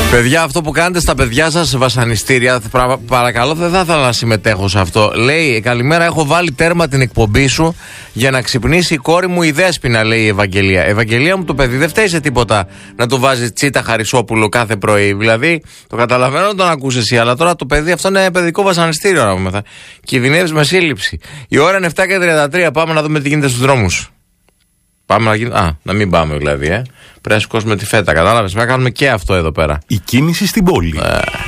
Παιδιά, αυτό που κάνετε στα παιδιά σας βασανιστήρια, παρακαλώ, δεν θα ήθελα να συμμετέχω σε αυτό. Λέει, καλημέρα, έχω βάλει τέρμα την εκπομπή σου για να ξυπνήσει η κόρη μου η Δέσποινα, λέει η Ευαγγελία. Ευαγγελία μου, το παιδί δεν φταίει σε τίποτα να του βάζει τσίτα Χαρισόπουλο κάθε πρωί. Δηλαδή, το καταλαβαίνω να τον ακούσει εσύ, αλλά τώρα το παιδί αυτό είναι παιδικό βασανιστήριο. Να πούμε. Κινδυνεύει με σύλληψη. Η ώρα είναι 7:33. Πάμε να δούμε τι γίνεται στους δρόμους. Πάμε να μην πάμε δηλαδή, Πρέπει να σηκώσουμε τη φέτα, κατάλαβες. Πρέπει να κάνουμε και αυτό εδώ πέρα. Η κίνηση στην πόλη.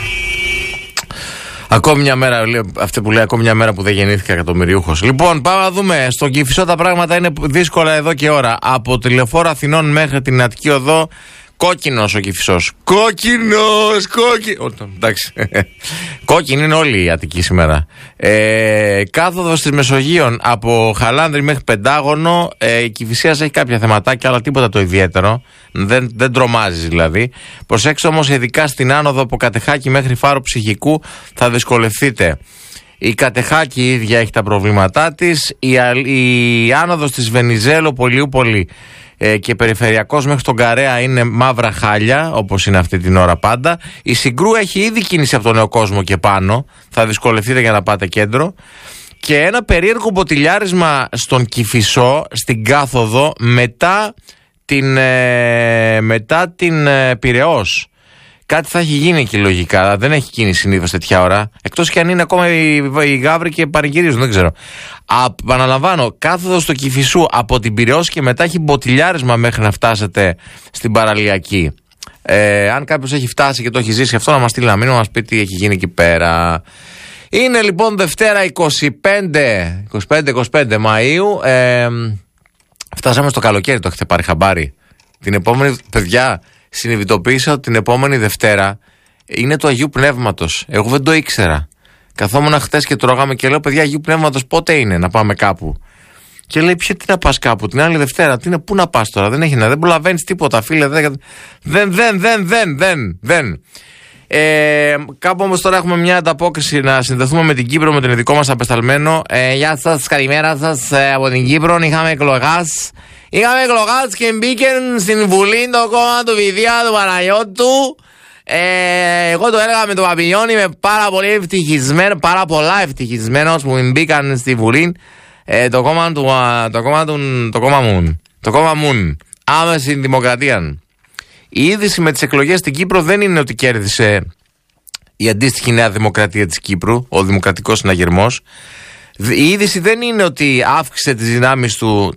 Ακόμη μια μέρα, αυτή που λέει ακόμη μια μέρα που δεν γεννήθηκα εκατομμυριούχος. Λοιπόν, πάμε να δούμε. Στον Κηφισό τα πράγματα είναι δύσκολα εδώ και ώρα. Από τη Λεωφόρο Αθηνών μέχρι την Αττική Οδό, κόκκινος ο Κηφισός. Κόκκινος! Εντάξει. Κόκκινη είναι όλη η Αττική σήμερα. Κάθοδος της Μεσογείων από Χαλάνδρη μέχρι Πεντάγωνο. Η Κηφισίας έχει κάποια θεματάκια, αλλά τίποτα το ιδιαίτερο. Δεν τρομάζει δηλαδή. Προσέξτε όμως, ειδικά στην άνοδο από Κατεχάκη μέχρι Φάρο Ψυχικού θα δυσκολευτείτε. Η Κατεχάκη η ίδια έχει τα προβλήματά της. Η άνοδος της Βενιζέλου Πολιούπολη και περιφερειακός μέχρι τον Καρέα είναι μαύρα χάλια, όπως είναι αυτή την ώρα πάντα. Η Συγκρού έχει ήδη κίνηση από τον Νέο Κόσμο και πάνω. Θα δυσκολευτείτε για να πάτε κέντρο. Και ένα περίεργο μποτιλιάρισμα στον Κηφισό, στην κάθοδο, μετά την Πειραιώς. Κάτι θα έχει γίνει εκεί λογικά. Δεν έχει κίνηση συνήθως τέτοια ώρα. Εκτός και αν είναι ακόμα οι γάβροι και πανηγυρίζουν, δεν ξέρω. Επαναλαμβάνω, κάθοδος στο Κηφισού από την Πειραιώς και μετά έχει μποτιλιάρισμα μέχρι να φτάσετε στην παραλιακή. Αν κάποιος έχει φτάσει και το έχει ζήσει αυτό, να μας στείλει ένα μήνυμα, να μας πει τι έχει γίνει εκεί πέρα. Είναι λοιπόν Δευτέρα 25 Μαΐου. Φτάσαμε στο καλοκαίρι, το έχετε πάρει χαμπάρι? Την επόμενη, παιδιά, συνειδητοποίησα ότι την επόμενη Δευτέρα είναι του Αγίου Πνεύματος. Εγώ δεν το ήξερα. Καθόμουν χτες και τρώγαμε και λέω, παιδιά, Αγίου Πνεύματος πότε είναι να πάμε κάπου? Και λέει, τι να πας κάπου? Την άλλη Δευτέρα. Πού να πας τώρα? Δεν προλαβαίνεις τίποτα, φίλε. Δεν. Κάπου όμως τώρα έχουμε μια ανταπόκριση να συνδεθούμε με την Κύπρο, με τον ειδικό μας απεσταλμένο. Γεια σας, καλημέρα σας από την Κύπρο. Είχαμε εκλογάς και μπήκαν στην Βουλή το κόμμα του Βιδία του Παναγιώτου. Εγώ το έλεγα με τον Παπινιόνι, είμαι πάρα πολλά ευτυχισμένος που μπήκαν στη Βουλή το κόμμα μου. Άμεση δημοκρατία. Η είδηση με τις εκλογές στην Κύπρο δεν είναι ότι κέρδισε η αντίστοιχη Νέα Δημοκρατία της Κύπρου, ο Δημοκρατικός Συναγερμός. Η είδηση δεν είναι ότι αύξησε τις δυνάμεις του